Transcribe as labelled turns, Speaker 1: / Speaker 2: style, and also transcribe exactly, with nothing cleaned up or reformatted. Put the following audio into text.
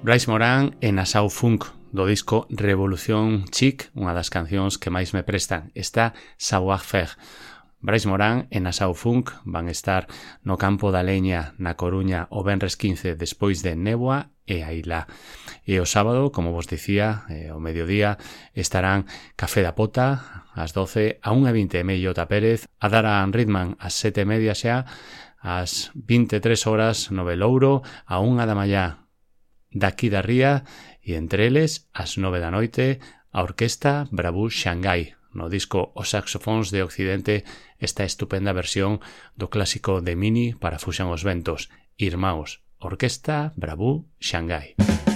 Speaker 1: Bryce Moran e Nassau Funk do disco Revolución Chic, unha das cancións que máis me prestan. Está Savoir-Faire. Bryce Moran e Nassau Funk van estar no Campo da Leña na Coruña o venres quince despois de Néboa e Ailá. E o sábado, como vos dicía, ao mediodía estarán Café da Pota ás doce, a unha e vinte Mellota Pérez, a Dara Ritman ás sete e media xa, ás vinte e tres horas no Velouro, a unha da mañá daqui da Ría, e entre eles, ás nove da noite, a Orquesta Bravú Xangai. No disco Os Saxofóns de Occidente, esta estupenda versión do clásico de Mini para Fuxan os Ventos, Irmáos, Orquesta Bravú Xangai.